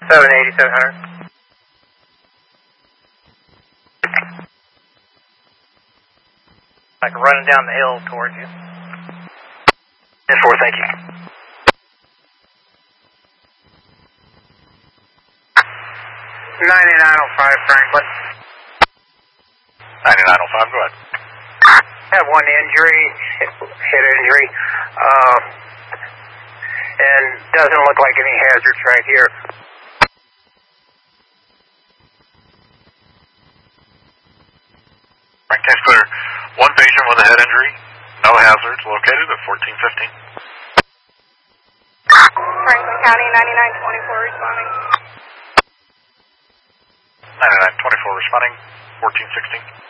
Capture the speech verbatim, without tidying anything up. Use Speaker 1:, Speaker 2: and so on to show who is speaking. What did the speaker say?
Speaker 1: seven eighty, seven hundred. Like running down the hill towards you. ten four, thank you. ninety-nine oh five, Franklin.
Speaker 2: ninety-nine oh five, go ahead.
Speaker 1: I have one injury, head injury, uh, and doesn't look like any hazards right here.
Speaker 2: Frank, case clear. One patient with a head injury, no hazards, located at fourteen fifteen.
Speaker 3: Franklin County, ninety-nine twenty-four responding.
Speaker 2: ninety-nine twenty-four responding, fourteen sixteen.